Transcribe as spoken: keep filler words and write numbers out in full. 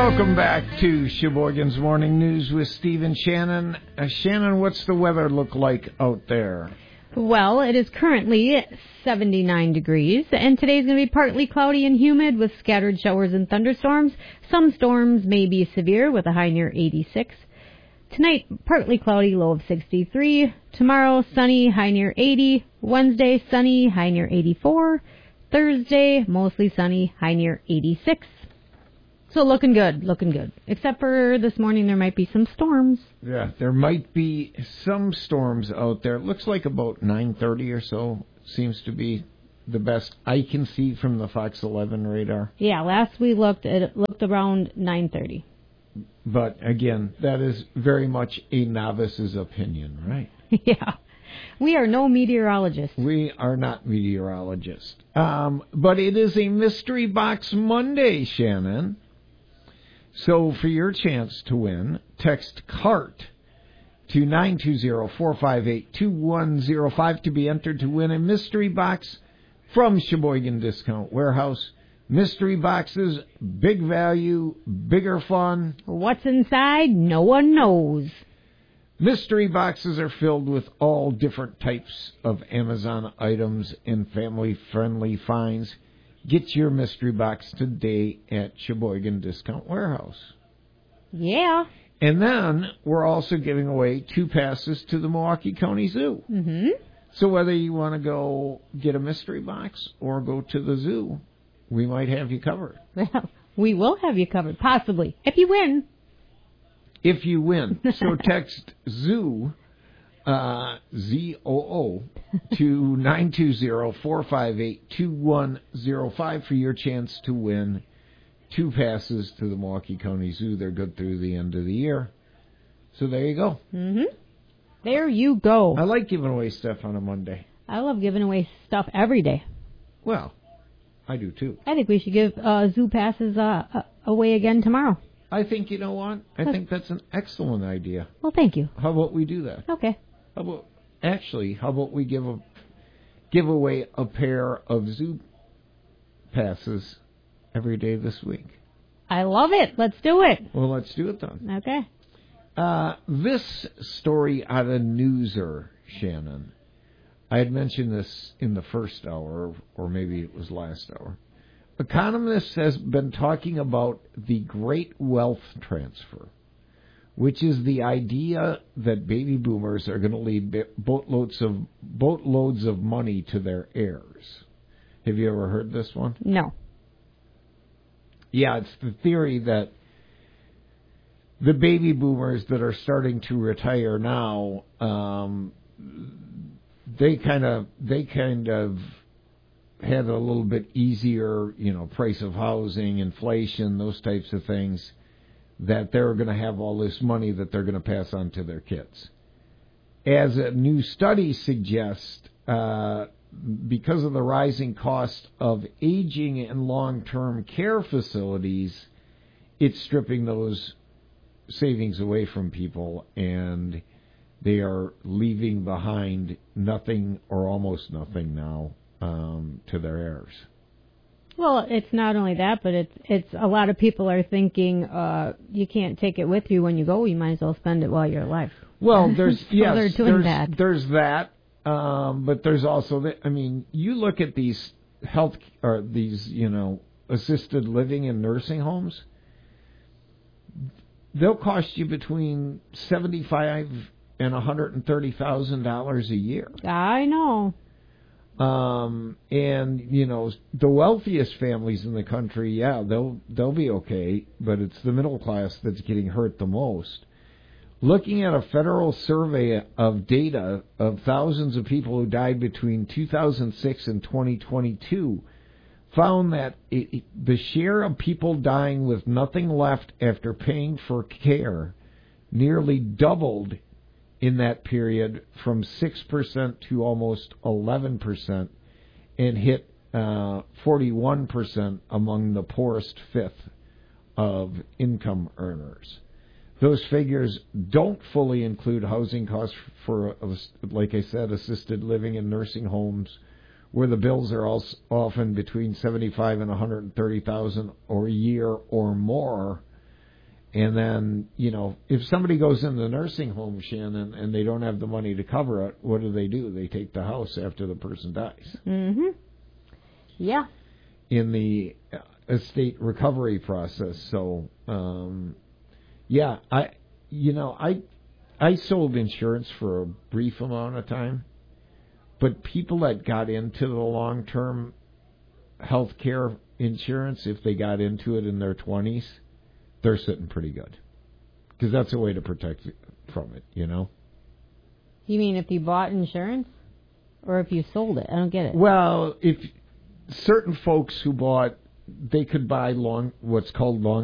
Welcome back to Sheboygan's Morning News with Steve and Shannon. Uh, Shannon, what's the weather look like out there? Well, it is currently seventy-nine degrees, and today's going to be partly cloudy and humid with scattered showers and thunderstorms. Some storms may be severe with a high near eighty-six. Tonight, partly cloudy, low of sixty-three. Tomorrow, sunny, high near eighty. Wednesday, sunny, high near eighty-four. Thursday, mostly sunny, high near eighty-six. So looking good, looking good. Except for this morning, there might be some storms. Yeah, there might be some storms out there. It looks like about nine thirty or so seems to be the best I can see from the Fox eleven radar. Yeah, last we looked, it looked around nine thirty. But again, that is very much a novice's opinion, right? Yeah. We are no meteorologists. We are not meteorologists. Um, but it is a Mystery Box Monday, Shannon. So for your chance to win, text CART to nine two zero, four five eight, two one zero five to be entered to win a mystery box from Sheboygan Discount Warehouse. Mystery boxes, big value, bigger fun. What's inside, no one knows. Mystery boxes are filled with all different types of Amazon items and family-friendly finds. Get your mystery box today at Sheboygan Discount Warehouse. Yeah. And then we're also giving away two passes to the Milwaukee County Zoo. Mm-hmm. So whether you want to go get a mystery box or go to the zoo, we might have you covered. Well, we will have you covered, possibly, if you win. If you win. So text zoo, uh, Z O O, to nine two zero, four five eight, two one zero five for your chance to win two passes to the Milwaukee County Zoo. They're good through the end of the year. So there you go. Mm-hmm. There you go. I like giving away stuff on a Monday. I love giving away stuff every day. Well, I do too. I think we should give uh, zoo passes uh, uh, away again tomorrow. I think, you know what? I think that's an excellent idea. Well, thank you. How about we do that? Okay. How about, actually, how about we give a give away a pair of zoo passes every day this week? I love it. Let's do it. Well, let's do it then. Okay. Uh, this story out of Newser, Shannon. I had mentioned this in the first hour, or maybe it was last hour. Economists has been talking about the great wealth transfer, which is the idea that baby boomers are going to leave boatloads of boatloads of money to their heirs. Have you ever heard this one? No. Yeah, it's the theory that the baby boomers that are starting to retire now, um, they kind of they kind of had a little bit easier, you know, price of housing, inflation, those types of things, that they're going to have all this money that they're going to pass on to their kids. As a new study suggests, uh, because of the rising cost of aging and long-term care facilities, it's stripping those savings away from people, and they are leaving behind nothing or almost nothing now um, to their heirs. Well, it's not only that, but it's it's a lot of people are thinking uh, you can't take it with you when you go. You might as well spend it while you're alive. Well, there's so yes, they're doing there's, that. there's that, um, but there's also the, I mean, you look at these health or these you know assisted living and nursing homes. They'll cost you between seventy-five and one hundred and thirty thousand dollars a year. I know. Um, and you know, the wealthiest families in the country, yeah, they'll they'll be okay, but it's the middle class that's getting hurt the most. Looking at a federal survey of data of thousands of people who died between two thousand six and twenty twenty-two, found that it, it, the share of people dying with nothing left after paying for care nearly doubled in that period from six percent to almost eleven percent, and hit uh, forty-one percent among the poorest fifth of income earners. Those figures don't fully include housing costs for, like I said, assisted living and nursing homes, where the bills are also often between seventy-five and one hundred thirty thousand or a year or more. And then, you know, if somebody goes in the nursing home, Shannon, and they don't have the money to cover it, what do they do? They take the house after the person dies. Mm-hmm. Yeah. In the estate recovery process. So, um, yeah, I, you know, I, I sold insurance for a brief amount of time, but people that got into the long-term health care insurance, if they got into it in their twenties, they're sitting pretty good. Because that's a way to protect from it, you know? You mean if you bought insurance? Or if you sold it? I don't get it. Well, if certain folks who bought, they could buy long, what's called long